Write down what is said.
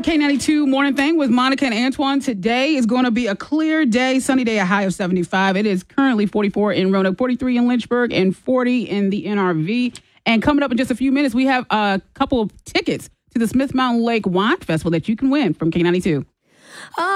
K92 Morning Thing with Monica and Antoine. Today is going to be a clear day, sunny day, a high of 75. It is currently 44 in Roanoke, 43 in Lynchburg, and 40 in the NRV. And coming up in just a few minutes, we have a couple of tickets to the Smith Mountain Lake Wine Festival that you can win from K92.